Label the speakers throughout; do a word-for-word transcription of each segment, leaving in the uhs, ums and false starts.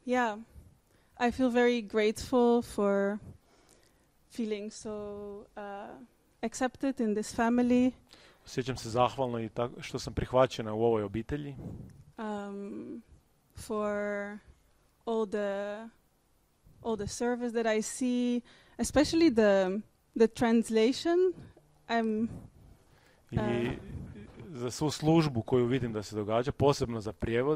Speaker 1: yeah, I feel very grateful for feeling so uh, accepted in this family.
Speaker 2: Osjećam se zahvalno i tako što sam prihvaćena u ovoj obitelji.
Speaker 1: Um, for all the all the service that I see, especially the the translation. I'm
Speaker 2: I
Speaker 1: uh,
Speaker 2: za svu službu koju vidim da se događa, posebno za prijevod.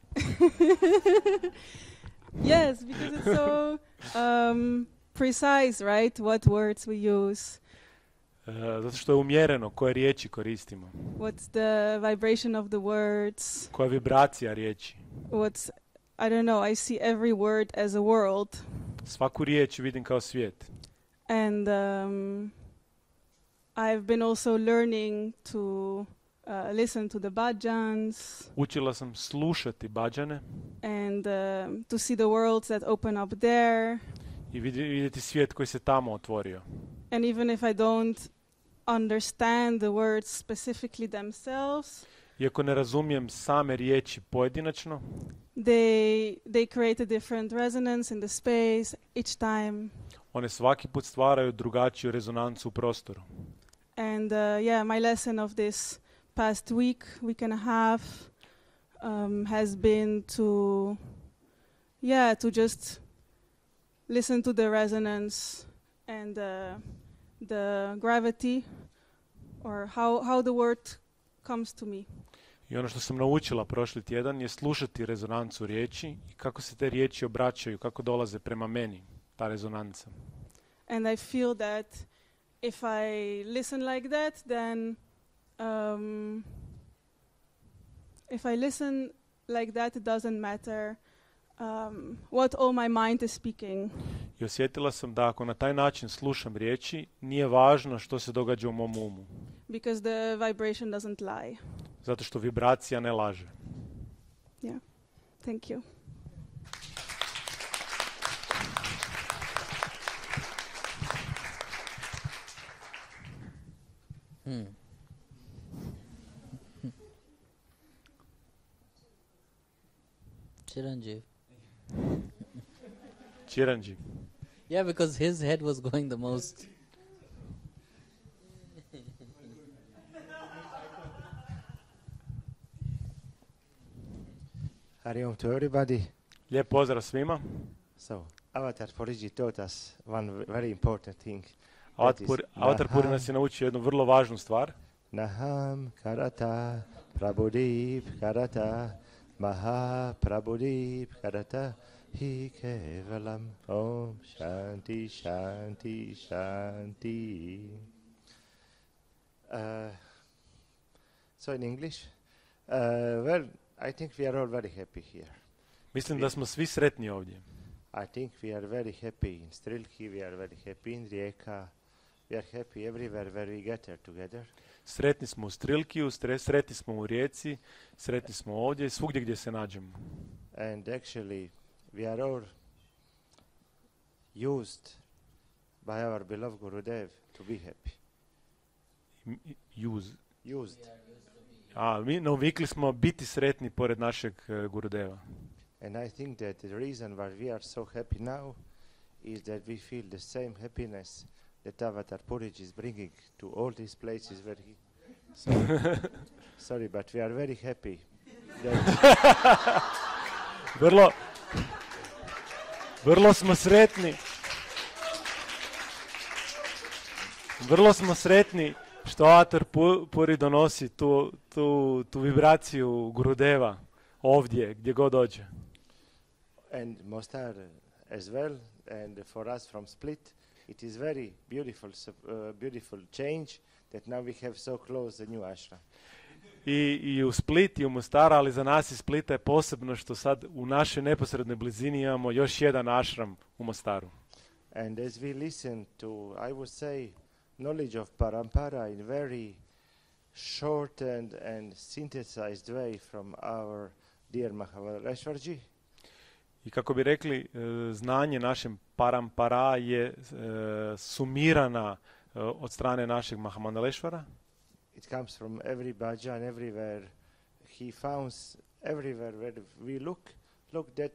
Speaker 1: Yes, because it's so um, precise, right? What words we use.
Speaker 2: Uh, zato što je umjereno koje riječi koristimo.
Speaker 1: What's the vibration of the words?
Speaker 2: Koja vibracija riječi.
Speaker 1: What's, I don't know, I see every word as a world.
Speaker 2: Svaku riječ vidim kao svijet.
Speaker 1: And um, I've been also learning to uh, listen to the bhajans.
Speaker 2: Učila sam slušati bhađane.
Speaker 1: And um, to see the worlds that open up there.
Speaker 2: I vidjeti svijet koji se tamo otvorio.
Speaker 1: And even if I don't understand the words specifically themselves,
Speaker 2: iako ne razumijem same riječi pojedinačno,
Speaker 1: they they create a different resonance in the space each time.
Speaker 2: one svaki put stvaraju drugačiju rezonancu u prostoru.
Speaker 1: And uh, yeah, my lesson of this past week, week and a half, um, has been to, yeah, to just listen to the resonance and uh, the gravity, or how how the word comes to me.
Speaker 2: I ono što sam naučila prošli tjedan je slušati rezonancu riječi i kako se te riječi obraćaju, kako dolaze prema meni, ta rezonanca.
Speaker 1: And I feel that if I listen like that, then um, if I listen like that, it doesn't matter um, what all my mind is speaking.
Speaker 2: I osjetila sam da ako na taj način slušam riječi, nije važno što se događa u mom umu.
Speaker 1: Because the vibration doesn't lie.
Speaker 2: Zato što vibracija ne laže.
Speaker 1: Yeah. Thank you.
Speaker 3: Hmm. Chiranjeev.
Speaker 2: Chiranjeev.
Speaker 3: Yeah, because his head was going the most.
Speaker 4: Hari Om to everybody.
Speaker 2: Lijep pozdrav svima.
Speaker 4: So, Avatar Puriji taught us one very important thing.
Speaker 2: Avatar, Avatar Puri nas je naučio jednu vrlo važnu stvar.
Speaker 4: Naham karata prabudip karata maha prabudip karata hi kevalam om shanti shanti shanti. Uh, so in English, uh, well, I think we are all very happy here.
Speaker 2: Mislim da smo svi sretni ovdje.
Speaker 4: I think we are very happy in Strilki, we are very happy in Rijeka, we are happy everywhere where we gather together.
Speaker 2: Sretni smo u Strilkiju, sretni smo u Rijeci, sretni smo ovdje, svugdje gdje se nađemo.
Speaker 4: And actually, we are all used by our beloved Gurudev to be happy.
Speaker 2: Use.
Speaker 4: Used.
Speaker 2: A, mi navikli smo biti sretni pored našeg uh, Gurudeva.
Speaker 4: And I think that the reason why we are so happy now is that we feel the same happiness that Avatar Puriji is bringing to all these places where he... Sorry, sorry but we are very happy.
Speaker 2: vrlo, vrlo smo sretni. Vrlo smo sretni što Avatar Puri donosi tu, tu, tu vibraciju Gurudeva ovdje, gdje god dođe.
Speaker 4: And Mostar as well, and for us from Split, it is very beautiful, uh, beautiful change that now we have so close the new ashram.
Speaker 2: I, I u Split i u Mostara, ali za nas iz Splita je posebno što sad u našoj neposrednoj blizini imamo još jedan ashram u Mostaru.
Speaker 4: And as we listen to, I would say, knowledge of Parampara in very short and, and synthesized way from our dear Mahabaleshwarji.
Speaker 2: I kako bi rekli, znanje našem Parampara je sumirana od strane našeg Mahamangaleshvara.
Speaker 4: It comes from every bhajan, everywhere. He found everywhere where we look, look that